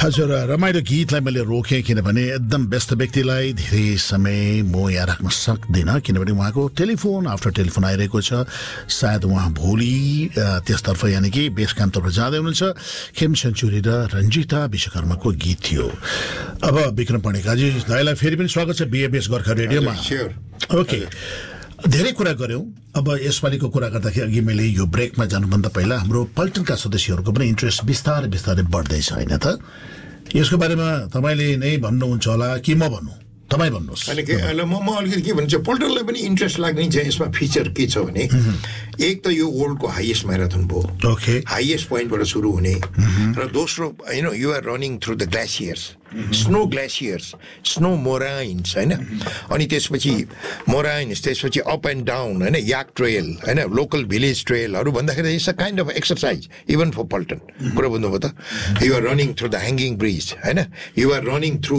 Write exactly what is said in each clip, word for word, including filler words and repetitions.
हजुर रमाइलो गीतलाई मैले रोकेँ किनभने एकदम व्यस्त व्यक्तिलाई धेरै समय म यहाँ राख्न सक्दिनँ किनभने उहाँको टेलिफोन आफ्टर टेलिफोन आइरहेको छ। सायद उहाँ भोलि त्यसतर्फ यानि कि बेस क्याम्पतर्फ जाँदै हुनुहुन्छ। खेम सेन्चुरी र रञ्जिता विश्वकर्माको गीत थियो। अब विक्रम पण्डेकाजी दाइलाई फेरि पनि स्वागत छ बिएबीएस गोर्खा रेडियोमा। ओके, धेरै कुरा गऱ्यौँ। अब यसपालिको कुरा गर्दाखेरि अघि मैले यो ब्रेकमा जानुभन्दा पहिला हाम्रो पल्टनका सदस्यहरूको पनि इन्ट्रेस्ट बिस्तारै बिस्तारै बढ्दैछ होइन त? यसको बारेमा तपाईँले नै भन्नुहुन्छ होला कि म भन्नु? तपाईँ भन्नुहोस्। अनि के म म अलिकति के भन्छु, पल्टनलाई पनि इन्ट्रेस्ट लाग्ने चाहिँ यसमा फिचर के छ भने एक त यो वर्ल्डको हाइएस्ट म्याराथन भयो। ओके, हाइएस्ट पोइन्टबाट सुरु हुने र दोस्रो you know you are running through the glaciers, snow glaciers, snow मोराइन्स होइन। अनि त्यसपछि मोराइन्स, त्यसपछि अप एन्ड डाउन होइन, याक ट्रेल होइन, लोकल भिलेज ट्रेलहरू भन्दाखेरि it's a kind of exercise even for पल्टन। कुरा बुझ्नुभयो त? You are running through the hanging bridge होइन, you are running through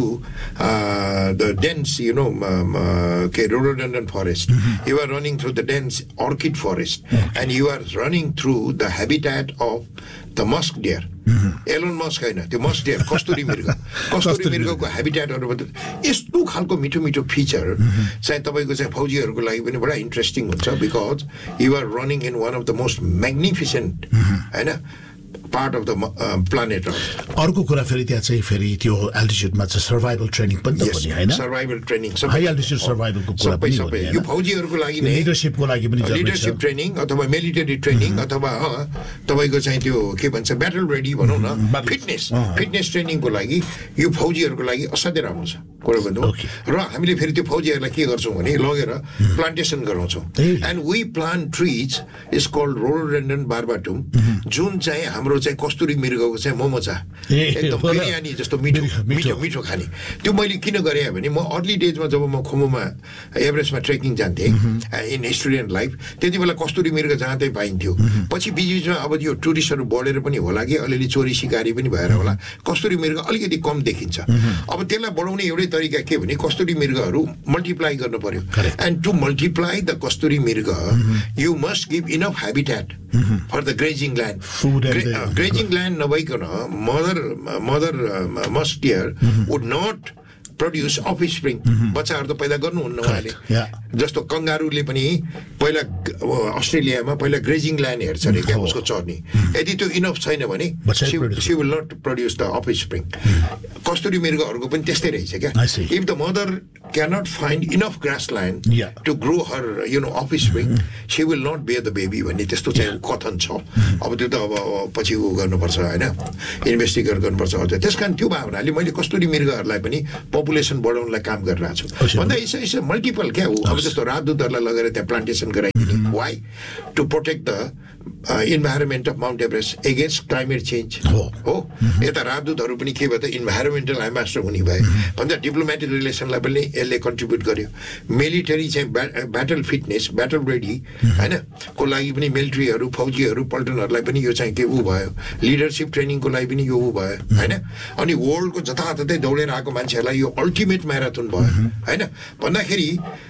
the dense, you know, um, uh, okay, rhododendron forest. Mm-hmm. You are running through the dense orchid forest, okay. And you are running through the habitat of the musk deer. Elon Musk होइन, त्यो musk deer, कस्तुरी मृग, कस्तुरी मृगको हेबिटेटहरू यस्तो खालको मिठो मिठो feature चाहिँ तपाईँको चाहिँ फौजीहरूको लागि पनि बडा इन्ट्रेस्टिङ हुन्छ। Because you are running in one of the most म्याग्निफिसेन्ट होइन पार्ट अफ द प्लानेट। अर्को कुरा फेरि त्यहाँ चाहिँ फेरि त्यो एल्टिट्युडमा चाहिँ सर्भाइभल ट्रेनिङ पनि त पनि हैन, सर्भाइभल ट्रेनिङ, हाई एल्टिट्युड सर्भाइभलको कुरा पनि सबै यो फौजीहरूको लागि नै, लिडरशिपको लागि पनि लिडरशिप ट्रेनिङ अथवा मिलिटरी ट्रेनिङ अथवा तपाईँको चाहिँ त्यो के भन्छ ब्याटल रेडी भनौँ न, फिटनेस फिटनेस ट्रेनिङको लागि यो फौजीहरूको लागि असाध्यै राम्रो छ। कुरा भन्नु र हामीले फेरि त्यो फौजीहरूलाई के गर्छौँ भने लगेर प्लान्टेसन गराउँछौँ। And we plant trees is called rhododendron बार्बाटुम, जुन चाहिँ हाम्रो चाहिँ कस्तुरी मृगको चाहिँ मोमो छ, एकदम बिरयानी जस्तो मिठो मिठो मिठो खाने। त्यो मैले किन गरेँ भने म अर्ली डेजमा जब म खोमोमा एभरेस्टमा ट्रेकिङ जान्थेँ इन स्टुडेन्ट लाइफ, त्यति बेला कस्तुरी मृग जहाँ त्यही पाइन्थ्यो। पछि बिच बिचमा अब यो टुरिस्टहरू बढेर पनि होला कि अलिअलि चोरी सिकारी पनि भएर होला कस्तुरी मृग अलिकति कम देखिन्छ। अब त्यसलाई बढाउने एउटै तरिका के भने कस्तुरी मृगहरू मल्टिप्लाई गर्नु पर्यो। एन्ड टु मल्टिप्लाई द कस्तुरी मृग you must give enough habitat for the ग्रेजिङ land. ग्रेजिङ land नभइकन mother mother must dear would not produce of spring, बच्चाहरू त पैदा गर्नुहुन्न उहाँले। जस्तो कङ्गारूले पनि पहिला अस्ट्रेलियामा पहिला ग्रेजिङ ल्यान्ड हेर्छ अरे क्या उसको चर्नी, यदि त्यो इनफ छैन भने C will not produce the of spring. कस्तुरी मृगहरूको पनि त्यस्तै रहेछ क्या। If the mother cannot find enough grass land to grow her you know of spring, C will not bear the baby भन्ने त्यस्तो चाहिँ कथन छ। अब त्यो त अब पछि उ गर्नुपर्छ होइन, इन्भेस्टिगेट गर्नुपर्छ। त्यस कारण त्यो भावनाले मैले कस्तुरी मृगहरूलाई पनि पपुलेसन बढाउनलाई काम गरिरहेको छु। भन्दा यसो यसो मल्टिपल क्या हो। अब जस्तो राजदूतहरूलाई लगेर त्यहाँ plantation गराइदिने, why to protect the environment of Mount Everest against climate change हो। यता राजदूतहरू पनि के भयो त इन्भाइरोमेन्टल एम्बेसडर हुने भए भन्दा डिप्लोमेटिक रिलेसनलाई पनि यसले कन्ट्रिब्युट गर्यो। मिलिटरी चाहिँ ब्याटल फिटनेस, ब्याटल रेडी होइन को लागि पनि मिलिट्रीहरू फौजीहरू पल्टनहरूलाई पनि यो चाहिँ के ऊ भयो, लिडरसिप ट्रेनिङको लागि पनि यो ऊ भयो होइन। अनि वर्ल्डको जताततै दौडेर आएको मान्छेहरूलाई यो अल्टिमेट म्याराथन भयो होइन। भन्दाखेरि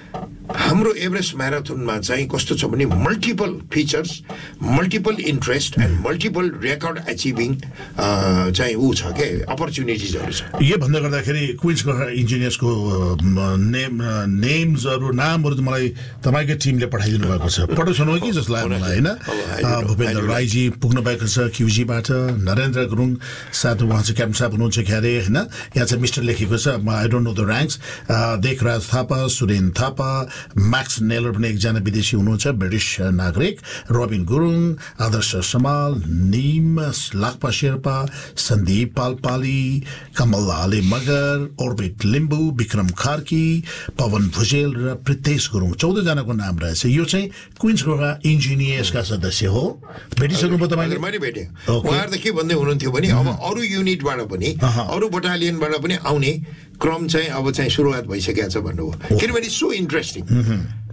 हाम्रो एभरेस्ट म्याराथनमा चाहिँ कस्तो छ भने multiple features, multiple interest and multiple record achieving चाहिँ ऊ छ क्या, अपर्च्युनिटिजहरू छ। यो भन्दै गर्दाखेरि क्विन्स इन्जिनियर्सको नेम नेम्सहरू नामहरू त मलाई तपाईँकै टिमले पठाइदिनु भएको छ, पठाउँछन् कि जस्तो लाग्यो मलाई होइन। भूपेन्द्र राईजी पुग्नु भएको छ क्युजीबाट, नरेन्द्र गुरुङ साथ उहाँ चाहिँ क्याप्टन साहब हुनुहुन्छ क्यारे होइन। यहाँ चाहिँ मिस्टर लेखेको छ, I don't know the ranks. देखराज Thapa, Suren Thapa, Max Naylor पनि एकजना विदेशी हुनुहुन्छ, ब्रिटिस नागरिक, रबिन गुरुङ, आदर्श समाल, निम लाक्पा शेर्पा, सन्दीप पालपाली, कमल आले मगर, ओर्बिट लिम्बू, विक्रम कार्की, पवन भुजेल र प्रितेश गुरुङ, चौधजनाको नाम रहेछ। यो चाहिँ क्विन्स गोर्खा इन्जिनियर्सका सदस्य हो। भेटिसक्नुभयो तपाईँले? मैले भेटेँ। उहाँहरू त के भन्दै हुनुहुन्थ्यो भने अब अरू युनिटबाट पनि अरू बटालियनबाट पनि आउने क्रम चाहिँ अब चाहिँ सुरुवात भइसकेको छ भन्नुभयो। किनभने सो इन्ट्रेस्टिङ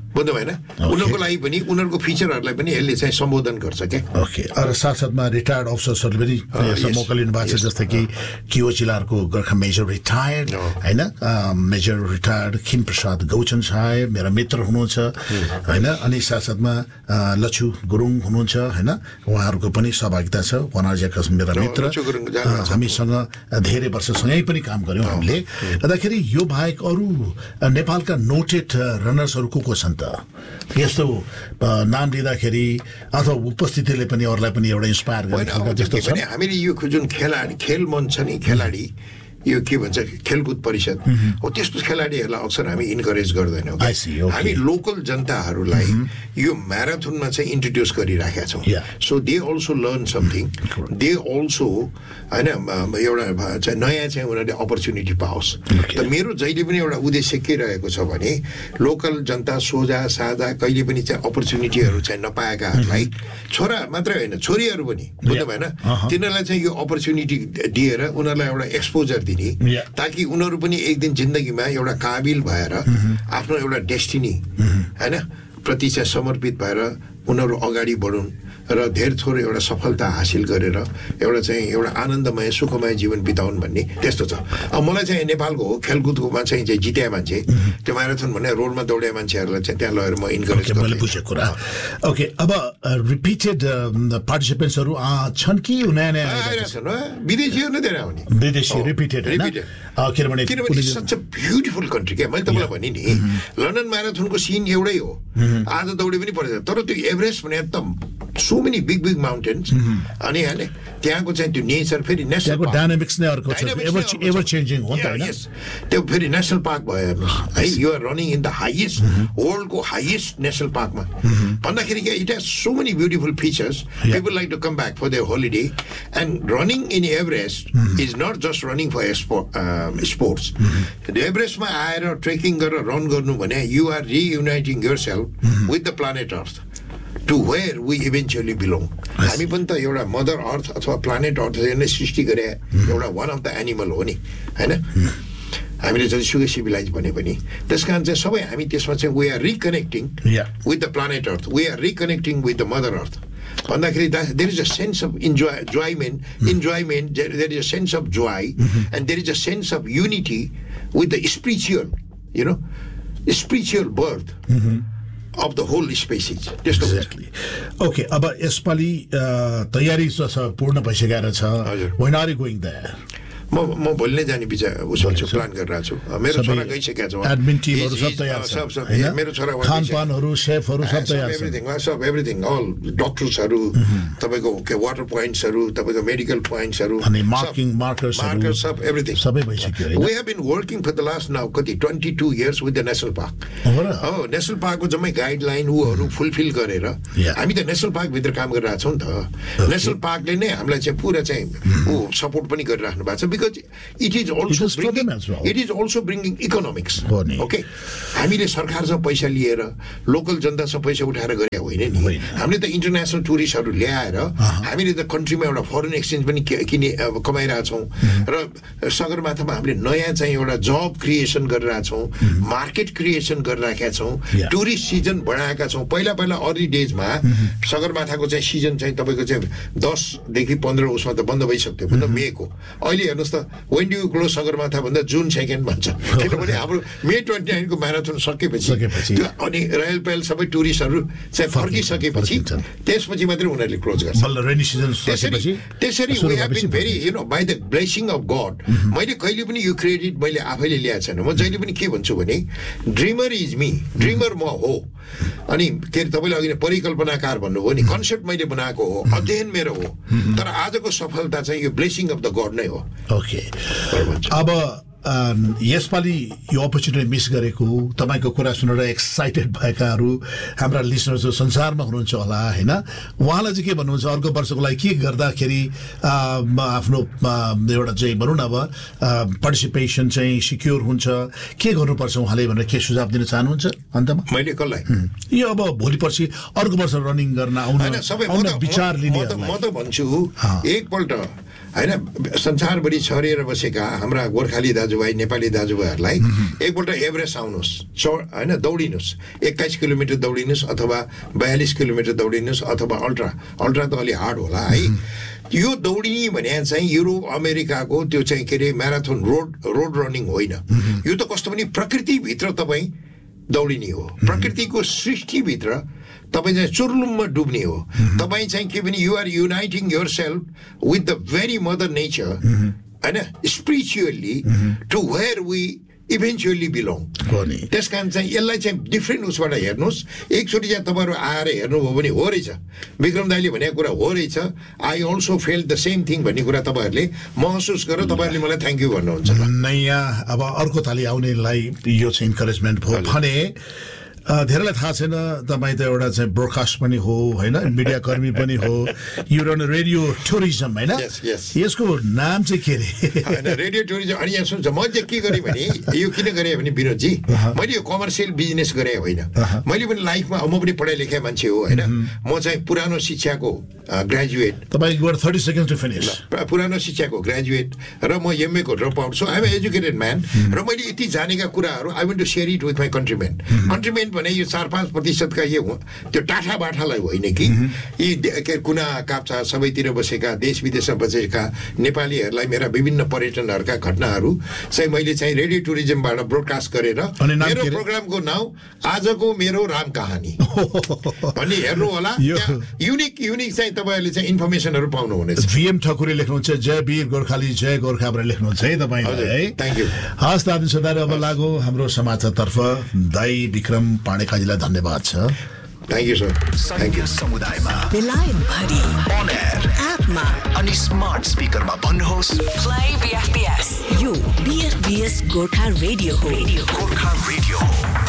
बुझ्नु भएन उनीहरूको लागि पनि उनीहरूको फिचरहरूलाई पनि यसले चाहिँ सम्बोधन गर्छ क्या ओके र साथसाथमा रिटायर्ड अफिसर्सहरूले पनि मौका लिनु भएको छ जस्तै कि किओ जिल्लाको गोर्खा मेजर रिटायर्ड होइन मेजर रिटायर्ड खिम प्रसाद गौचन साहेब मेरा मित्र हुनुहुन्छ होइन अनि साथसाथमा लछु गुरुङ हुनुहुन्छ होइन उहाँहरूको पनि सहभागिता छ वनार्जेका मेरा मित्र हामीसँग धेरै वर्षसँगै पनि काम गऱ्यौँ हामीले गर्दाखेरि यो बाहेक अरू नेपालका नोटेड रनर्सहरू को को छन् त यस्तो नाम लिँदाखेरि अथवा उपस्थितिले पनि अरूलाई पनि एउटा इन्सपायर गर्ने जस्तो छ हामीले यो जुन खेलाडी खेल मन छ नि खेलाडी यो के भन्छ खेलकुद परिषद हो त्यस्तो खेलाडीहरूलाई अक्सर हामी इन्करेज गर्दैनौँ हामी लोकल जनताहरूलाई यो म्याराथनमा चाहिँ इन्ट्रोड्युस गरिराखेका छौँ so they also learn something they also होइन एउटा चाहिँ नयाँ चाहिँ उनीहरूले अपर्च्युनिटी पाओस् त मेरो जहिले पनि एउटा उद्देश्य के रहेको छ भने लोकल जनता सोझा साझा कहिले पनि चाहिँ अपर्च्युनिटीहरू चाहिँ नपाएकाहरूलाई छोरा मात्रै होइन छोरीहरू पनि बुझ्नु भएन तिनीहरूलाई चाहिँ यो अपर्च्युनिटी दिएर उनीहरूलाई एउटा एक्सपोजर ताकि उनीहरू पनि एक दिन जिन्दगीमा एउटा काबिल भएर आफ्नो एउटा डेस्टिनी होइन प्रति चाहिँ समर्पित भएर उनीहरू अगाडि बढुन् र धेर थोर एउटा सफलता हासिल गरेर एउटा चाहिँ एउटा आनन्दमय सुखमय जीवन बिताउन् भन्ने त्यस्तो छ अब मलाई चाहिँ नेपालको खेलकुदकोमा चाहिँ जित्या मान्छे त्यो म्याराथन भन्ने रोडमा दौड्या मान्छेहरूलाई चाहिँ त्यहाँ लगेर म इन्करेज मैले बुझेको कुरा ओके अब रिपिटेड पार्टिसिपेन्ट्सहरू छन् कि नयाँ नयाँ आइरहेछन् विदेशीहरू नै धेरै आउने विदेशी रिपिटेड रिपिटेड किनभने किनभने सच अ ब्युटिफुल कन्ट्री क्या मैले तपाईँलाई भने नि लन्डन म्याराथनको सिन एउटै हो आज दौडे पनि पर्छ तर त्यो एभरेस्ट भने एकदम so many big big mountains अनि होइन त्यहाँको चाहिँ त्यो नेचर फेरि नेसनल डायनामिक्स नै अर्को छ एभर एभर चेन्जिङ हो नि त हैन त्यो फेरि नेसनल पार्क भयो हेर्नुहोस् है you are running in the highest वर्ल्डको हाइएस्ट नेसनल पार्कमा भन्दाखेरि के it has so many beautiful features people like to come back for there holiday and running in Everest is not just running for sports एभरेस्टमा आएर trekking गरेर run गर्नु भने you are रियुनाइटिङ your self with the planet earth to where we eventually belong. हामी पनि त एउटा mother earth अथवा planet अर्थ नै सृष्टि गरे एउटा वान अफ द एनिमल हो नि हैन हामीले जतिसुकै सिभिलाइज भने पनि त्यस कारण चाहिँ सबै हामी त्यसमा चाहिँ we are रिकनेक्टिङ with the planet earth we are रिकनेक्टिङ with the mother earth भन्दाखेरि there is a sense of enjoy जोयमेन्ट enjoyment there is a sense of Joy and there is a sense of unity with the spiritual you know spiritual birth of the whole species. Exactly. Okay, अब यसपालि तयारी पूर्ण भइसकेर छ. When are you going there? म म भोलि नै जाने विचार उसो प्लान गरिरहेको छु मेरो छोरा गइसकेको छ एडमिन टिमहरु सब तयार छ सब सब मेरो छोरा खानपानहरु शेफहरु सब तयार छ एभ्रीथिङ सब एभ्रीथिङ अल डक्टर्सहरु तपाईको के वाटर पोइन्ट्सहरु तपाईको मेडिकल पोइन्ट्सहरु अनि मार्किङ मार्कर्सहरु मार्कर्स सब एभ्रीथिङ सबै भइसक्यो हैन we have been working for the last now कति twenty-two years with the national park हो नेशनल पार्कको जम्मै गाइडलाइन उहरु फुलफिल गरेर हामी त नेशनल पार्क भित्र काम गरिरहेका छौं नि त नेशनल पार्कले नै हामीलाई चाहिँ पुरा चाहिँ उ सपोर्ट पनि गरिराख्नु भएको छ because it is also it bringing well. it is also bringing economics okay हामीले सरकारसँग पैसा लिएर लोकल जनतासँग पैसा उठाएर गरे होइन नि हामीले त इन्टरनेशनल टुरिस्टहरु ल्याएर हामीले त कन्ट्रीमा एउटा फरेन एक्सचेन्ज पनि किने कमाइरहेका छौं र सगरमाथामा हामीले नयाँ चाहिँ एउटा जब क्रिएसन गरिरहेका छौं मार्केट क्रिएसन गरिराखेका छौं टुरिस्ट सिजन बढाएका छौं पहिला पहिला अर्ली डेजमा सगरमाथाको चाहिँ सिजन चाहिँ तपाईको चाहिँ दस देखि पन्ध्र उसमा त बन्द भइसक्यो भन्दा मेको अहिले हेर्नुस् त when do you close Sagarmatha भन्दा जुन सेकेन्ड भन्छ किनभने हाम्रो मे twenty-nine को म्याराथन सकेपछि अनि रयल पेल सबै टुरिस्टहरु चाहिँ फर्किसकेपछि त्यसपछि मात्रै उनीहरूले क्लोज गर्छ बल्ल रेनी सिजन सकेपछि त्यसरी we have been very you know by the blessing of God मैले कहिले पनि यो क्रेडिट मैले आफैले ल्याएको छैन म जहिले पनि के भन्छु भने ड्रिमर इज मी ड्रिमर म हो अनि के तपाईले अघि नै परिकल्पनाकार भन्नुभयो नि कन्सेप्ट मैले बनाएको हो अध्ययन मेरो हो तर आजको सफलता चाहिँ यो ब्लेसिङ अफ द गॉड नै हो ओके अब यसपालि यो अपर्च्युनिटी मिस गरेको तपाईको कुरा सुनेर एक्साइटेड भएकाहरू हाम्रा लिसनर्सहरु संसारमा हुनुहुन्छ होला हैन उहाँलाई चाहिँ के भन्नुहुन्छ अर्को वर्षको लागि के गर्दाखेरि आफ्नो एउटा चाहिँ भनौं न अब पार्टिसिपेसन चाहिँ सिक्योर हुन्छ के गर्नुपर्छ उहाँले भनेर के सुझाव दिन चाहनुहुन्छ अन्तमा मैले कसलाई यो अब भोलि पर्सि अर्को वर्ष रनिङ गर्न आउन हैन सबै विचार लिने म त भन्छु एकपल्ट होइन संसारभरि छरिएर बसेका हाम्रा गोर्खाली दाजुभाइ नेपाली दाजुभाइहरूलाई एकपल्ट एभरेस्ट आउनुहोस् चौ होइन दौडिनुहोस् एक्काइस किलोमिटर दौडिनुहोस् अथवा बयालिस किलोमिटर दौडिनुहोस् अथवा अल्ट्रा अल्ट्रा त अलि हार्ड होला है यो दौडिने भने चाहिँ युरोप अमेरिकाको त्यो चाहिँ के अरे म्याराथन रोड रोड रनिङ होइन यो त कस्तो पनि प्रकृतिभित्र तपाईँ दौडिने हो प्रकृतिको सृष्टिभित्र तपाईँ चाहिँ चुर्लुममा डुब्ने हो तपाईँ चाहिँ के भने you are uniting your self with the very mother nature होइन spiritually to wear we eventually belong त्यस कारण चाहिँ यसलाई चाहिँ डिफ्रेन्ट उसबाट हेर्नुहोस् एकचोटि चाहिँ तपाईँहरू आएर हेर्नुभयो भने हो रहेछ विक्रम दाइले भनेको कुरा हो रहेछ I also fail the same thing भन्ने कुरा तपाईँहरूले महसुस गरेर तपाईँहरूले मलाई थ्याङ्क यू भन्नुहुन्छ नयाँ अब अर्को ताली आउनेलाई यो चाहिँ इन्करेजमेन्ट भयो भने धेरैलाई थाहा छैन तपाईँ त एउटा चाहिँ ब्रोडकास्ट पनि हो होइन मिडिया कर्मी पनि हो यु रन रेडियो टुरिज्म होइन यसको नाम चाहिँ के अरे रेडियो टुरिज्म अनि यहाँ सुन्छ म चाहिँ के गरेँ भने यो किन गरेँ भने विनोदजी मैले यो कमर्सियल बिजनेस गरेँ होइन मैले पनि लाइफमा म पनि पढाइ लेखाइ मान्छे हो होइन म चाहिँ पुरानो शिक्षाको ग्रेजुएट तपाईँ थर्टी सेकेन्ड टु फिनिस पुरानो शिक्षाको ग्रेजुएट र म एमए को drop out so I am educated man र मैले यति जानेका कुराहरू I want to share it with my कन्ट्रीमेन कन्ट्रीमेन भने यो चार पाँच प्रतिशतका यो त्यो टाठा बाठालाई होइन कि यी कुना काप्चा सबैतिर बसेका देश विदेशमा बसेका नेपालीहरूलाई मेरा विभिन्न पर्यटनहरूका घटनाहरू चाहिँ मैले चाहिँ रेडियो टुरिज्मबाट ब्रोडकास्ट गरेर मेरो प्रोग्रामको नाउँ आजको मेरो राम कहानी भन्ने हेर्नु होला युनिक युनिक चाहिँ तपाईँहरूले चाहिँ इन्फर्मेसनहरू पाउनुहुनेछ भिएम ठकुरी लेख्नुहुन्छ जय वीर गोर्खाली जय गोर्खा भनेर लेख्नुहुन्छ है तपाईँले है थ्याङ्क यू हस् दाजु सदाले अब लागो हाम्रो समाचारतर्फ दाई विक्रम पाणेकाजीलाई धन्यवाद छ thank you sir thank you समुदायमा बेलायतभरि अन एयर एपमा अनि स्मार्ट स्पिकरमा भन्नुहोस् प्ले बीएफपीएस यो बीएफपीएस गोर्खा रेडियो हो गोर्खा रेडियो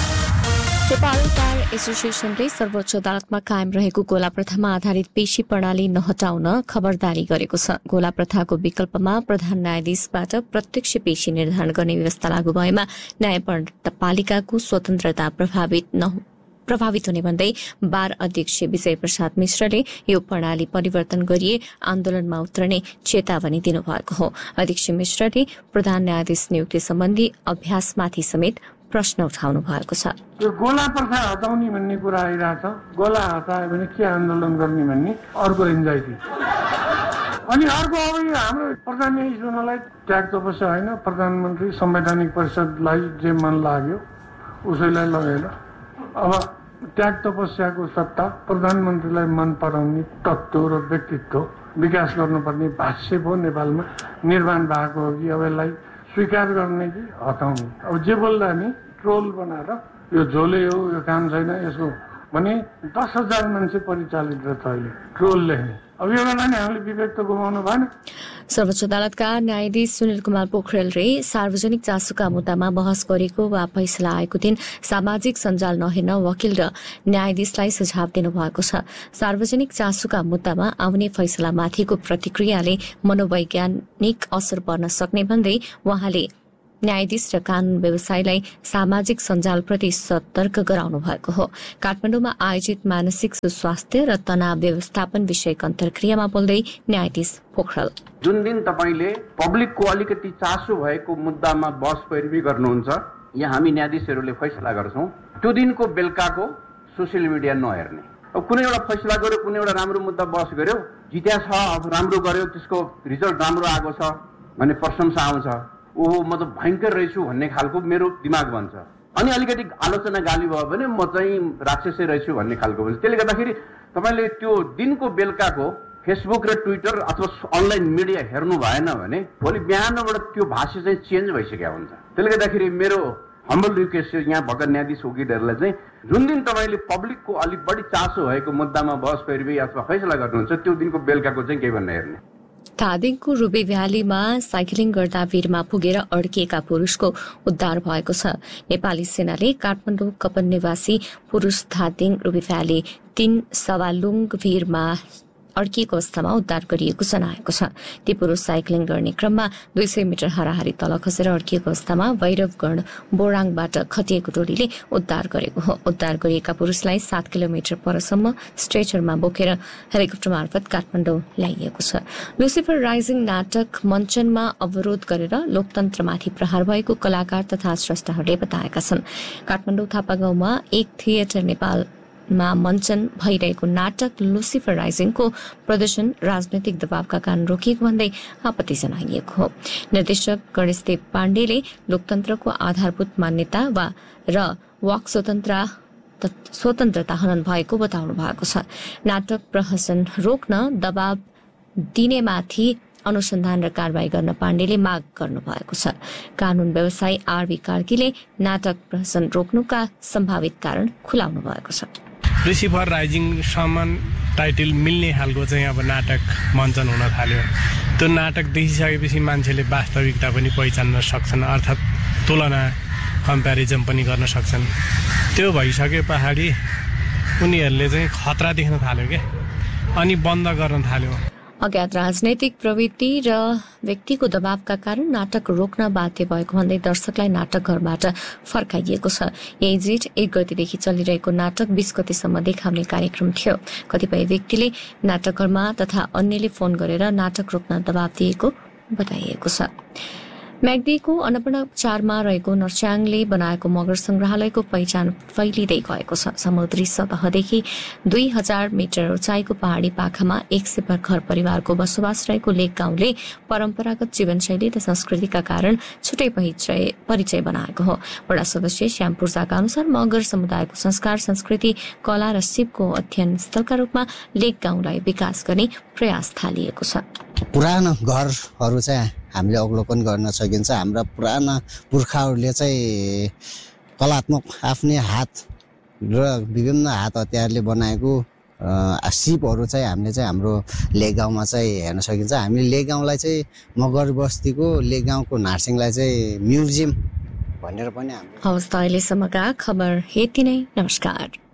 नेपाल बार एसोसिएसनले सर्वोच्च अदालतमा कायम रहेको गोला प्रथामा आधारित पेशी प्रणाली नहटाउन खबरदारी गरेको छ गोला प्रथाको विकल्पमा प्रधान न्यायाधीशबाट प्रत्यक्ष पेशी निर्धारण गर्ने व्यवस्था लागू भएमा न्यायपालिकाको स्वतन्त्रता प्रभावित न प्रभावित हुने भन्दै बार अध्यक्ष विजय प्रसाद मिश्रले यो प्रणाली परिवर्तन गरिए आन्दोलनमा उत्रने चेतावनी दिनुभएको हो अध्यक्ष मिश्रले प्रधान न्यायाधीश नियुक्ति सम्बन्धी अभ्यासमाथि समेत प्रश्न उठाउनु भएको छ यो गोला प्रथा हटाउने भन्ने कुरा आइरहेछ गोला हटायो भने के आन्दोलन गर्ने भन्ने अर्को एन्जाइटी अनि अर्को अब यो हाम्रो प्रधान न्यायाधीश हुनलाई त्याग तपस्या होइन प्रधानमन्त्री संवैधानिक परिषदलाई जे मन लाग्यो उसैलाई लगेर अब त्याग तपस्याको सट्टा प्रधानमन्त्रीलाई मन पराउने तत्त्व र व्यक्तित्व विकास गर्नुपर्ने भाष्य भयो नेपालमा निर्माण भएको हो कि अब यसलाई स्वीकार गर्ने कि हटाउने अब जे बोल्दा नि ट्रोल बनाएर यो झोले हो यो काम छैन यसको भने दस हजार मान्छे परिचालित रहेछ अहिले ट्रोल लेख्ने अब यो बेला नि हामीले विवेक त गुमाउनु भएन सर्वोच्च अदालतका न्यायाधीश सुनिल कुमार पोखरेलले सार्वजनिक चासोका मुद्दामा बहस गरेको वा फैसला आएको दिन सामाजिक सञ्जाल नहेर्न वकिल र न्यायाधीशलाई सुझाव दिनुभएको छ सार्वजनिक चासोका मुद्दामा आउने फैसलामाथिको प्रतिक्रियाले मनोवैज्ञानिक असर पर्न सक्ने भन्दै उहाँले न्यायाधीश र कानून व्यवसायलाई सामाजिक सञ्जालप्रति सतर्क गराउनु भएको हो काठमाडौँमा आयोजित मानसिक स्वास्थ्य र तनाव व्यवस्थापन विषयक अन्तर्क्रियामा बोल्दै न्यायाधीश पोखरेल जुन दिन तपाईले पब्लिकको अलिकति चासो भएको मुद्दामा बहस पैरवी गर्नुहुन्छ यहाँ हामी न्यायाधीशहरूले फैसला गर्छौं त्यो दिनको बेलुकाको सोसियल मिडिया नहेर्ने अब कुनै एउटा फैसला गर्यो कुनै एउटा राम्रो मुद्दा बहस गर्यो जित्या छ अब राम्रो गर्यो त्यसको रिजल्ट राम्रो आएको छ भन्ने प्रशंसा आउँछ ओहो म त भयंकर रहेछु भन्ने खालको मेरो दिमाग बन्छ अनि अलिकति आलोचना गाली भयो भने म चाहिँ राक्षसै रहेछु भन्ने खालको भन्छ त्यसले गर्दाखेरि तपाईले त्यो दिनको बेलुकाको फेसबुक र ट्विटर अथवा अनलाइन मिडिया हेर्नु भएन भने भोलि बिहानबाट त्यो भाष्य चाहिँ चेन्ज भइसक्यो हुन्छ त्यसले गर्दाखेरि मेरो हम्बल रिक्वेस्ट यहाँ भर्खर न्यायाधीश वकिलहरूलाई चाहिँ जुन दिन तपाईले पब्लिकको अलिक बढी चासो भएको मुद्दामा बहस पैरवी अथवा फैसला गर्नुहुन्छ त्यो दिनको बेलुकाको चाहिँ केही भन्ने हेर्ने धादिङको रुबी भ्यालीमा साइक्लिङ गर्दा भिरमा पुगेर अड्किएका पुरुषको उद्धार भएको छ नेपाली सेनाले काठमाडौँ कपन निवासी पुरुष धादिङ रुबी भ्याली तीन सवालुङ भिरमा अड्किएको अवस्थामा उद्धार गरिएको जनाएको छ। ती पुरुष साइक्लिङ गर्ने क्रममा दुई सय मिटर हाराहारी तल खसेर अड्किएको अवस्थामा भैरवगढ बोराङबाट खटिएको टोलीले उद्धार गरेको हो। उद्धार गरिएका पुरुषलाई सात किलोमिटर परसम्म स्ट्रेचरमा बोकेर हेलिकप्टर मार्फत काठमाडौँ ल्याइएको छ। लुसिफर राइजिङ नाटक मञ्चनमा अवरोध गरेर लोकतन्त्रमाथि प्रहार भएको कलाकार तथा स्रष्टाहरूले बताएका छन्। काठमाडौँ थापागाउँमा एक थिएटर नेपाल मा मञ्चन भइरहेको नाटक लुसिफर राइजिङको प्रदर्शन राजनैतिक दबावका कारण रोकिएको भन्दै आपत्ति जनाइएको हो। निर्देशक गणेशदेव पाण्डेले लोकतन्त्रको आधारभूत मान्यता वा र वाक स्वतन्त्र स्वतन्त्रता हनन भएको बताउनु भएको छ। नाटक प्रहसन रोक्न दबाव दिनेमाथि अनुसन्धान र कारवाही गर्न पाण्डेले माग गर्नु भएको छ। कानून व्यवसायी आरबी कार्कीले नाटक प्रहसन रोक्नुका सम्भावित कारण खुलाउनु भएको छ। लुसिफर राइजिङ समान टाइटल मिल्ने खालको चाहिँ अब नाटक मञ्चन हुन थाल्यो। त्यो नाटक देखिसकेपछि मान्छेले वास्तविकता पनि पहिचान्न सक्छन्, अर्थात् तुलना कम्प्यारिजन पनि गर्न सक्छन्। त्यो भइसके पछाडि उनीहरूले चाहिँ खतरा देख्न थाल्यो क्या, अनि बन्द गर्न थाल्यो। अज्ञात राजनैतिक प्रवृत्ति र व्यक्तिको दबावका कारण नाटक रोक्न बाध्य भएको भन्दै दर्शकलाई नाटक घरबाट फर्काइएको छ। यही जेठ एक गतिदेखि चलिरहेको नाटक बीस गतिसम्म देखाउने कार्यक्रम थियो। कतिपय व्यक्तिले नाटकघरमा तथा अन्यले फोन गरेर नाटक रोक्न दबाव दिएको बताइएको छ। म्याग्दीको अन्नपूर्ण चारमा रहेको नर्स्याङले बनाएको मगर संग्रहालयको पहिचान फैलिँदै गएको छ। समुद्री सतहदेखि दुई हजार मिटर उचाइको पहाड़ी पाखामा एक सय घर परिवारको बसोबास रहेको लेक गाउँले परम्परागत जीवनशैली र संस्कृतिका कारण छुट्टै परिचय परिचय बनाएको हो। वडा सदस्य श्याम पूर्जाका अनुसार मगर समुदायको संस्कार, संस्कृति, कला र सिपको अध्ययन स्थलका रूपमा लेक गाउँलाई विकास गर्ने प्रयास थालिएको छ। पुरानो घरहरू चाहिँ हामीले अवलोकन गर्न सकिन्छ। हाम्रा पुराना पुर्खाहरूले चाहिँ कलात्मक आफ्नै हात र विभिन्न हात हतियारले बनाएको सिपहरू चाहिँ हामीले चाहिँ हाम्रो लेक गाउँमा चाहिँ हेर्न सकिन्छ। हामी लेक गाउँलाई चाहिँ मगर बस्तीको लेक गाउँको नार्सिङलाई चाहिँ म्युजियम भनेर पनि हामी। हवस् त अहिलेसम्मका खबर यति नै। नमस्कार।